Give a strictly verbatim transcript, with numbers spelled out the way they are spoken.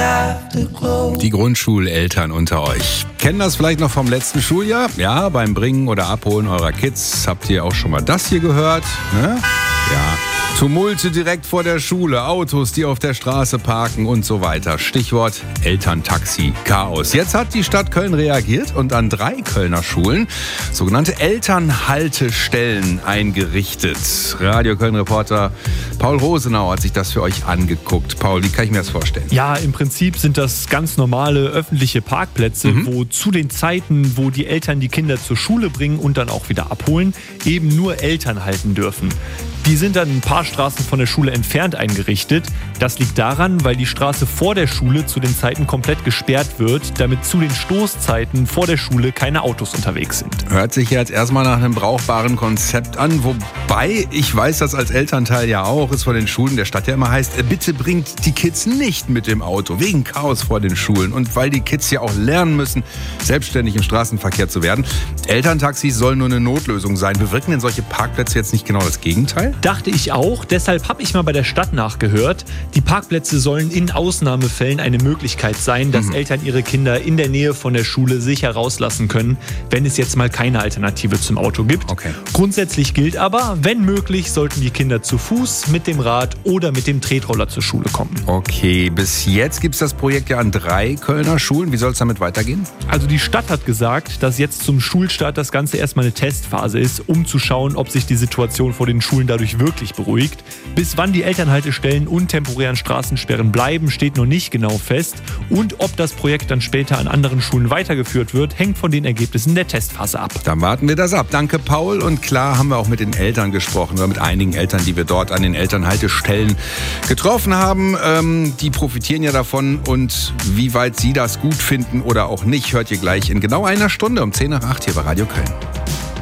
Die Grundschuleltern unter euch kennen das vielleicht noch vom letzten Schuljahr. Ja, beim Bringen oder Abholen eurer Kids habt ihr auch schon mal das hier gehört, ne? Ja. Tumulte direkt vor der Schule, Autos, die auf der Straße parken und so weiter. Stichwort Elterntaxi, Chaos. Jetzt hat die Stadt Köln reagiert und an drei Kölner Schulen sogenannte Elternhaltestellen eingerichtet. Radio Köln-Reporter Paul Rosenau hat sich das für euch angeguckt. Paul, wie kann ich mir das vorstellen? Ja, im Prinzip sind das ganz normale öffentliche Parkplätze, mhm. wo zu den Zeiten, wo die Eltern die Kinder zur Schule bringen und dann auch wieder abholen, eben nur Eltern halten dürfen. Die sind dann ein paar Straßen von der Schule entfernt eingerichtet. Das liegt daran, weil die Straße vor der Schule zu den Zeiten komplett gesperrt wird, damit zu den Stoßzeiten vor der Schule keine Autos unterwegs sind. Hört sich jetzt erstmal nach einem brauchbaren Konzept an, wobei ich weiß das als Elternteil ja auch, es von den Schulen der Stadt ja immer heißt, bitte bringt die Kids nicht mit dem Auto, wegen Chaos vor den Schulen und weil die Kids ja auch lernen müssen, selbstständig im Straßenverkehr zu werden. Elterntaxis sollen nur eine Notlösung sein. Bewirken denn solche Parkplätze jetzt nicht genau das Gegenteil? Dachte ich auch. Deshalb habe ich mal bei der Stadt nachgehört. Die Parkplätze sollen in Ausnahmefällen eine Möglichkeit sein, dass mhm. Eltern ihre Kinder in der Nähe von der Schule sicher rauslassen können, wenn es jetzt mal keine Alternative zum Auto gibt. Okay. Grundsätzlich gilt aber, wenn möglich, sollten die Kinder zu Fuß, mit dem Rad oder mit dem Tretroller zur Schule kommen. Okay, bis jetzt gibt es das Projekt ja an drei Kölner Schulen. Wie soll es damit weitergehen? Also die Stadt hat gesagt, dass jetzt zum Schulstart das Ganze erstmal eine Testphase ist, um zu schauen, ob sich die Situation vor den Schulen dadurch wirklich beruhigt. Bis wann die Elternhaltestellen und temporären Straßensperren bleiben, steht noch nicht genau fest. Und ob das Projekt dann später an anderen Schulen weitergeführt wird, hängt von den Ergebnissen der Testphase ab. Dann warten wir das ab. Danke, Paul. Und klar haben wir auch mit den Eltern gesprochen, oder mit einigen Eltern, die wir dort an den Elternhaltestellen getroffen haben. Ähm, die profitieren ja davon. Und wie weit sie das gut finden oder auch nicht, hört ihr gleich in genau einer Stunde um zehn nach acht hier bei Radio Köln.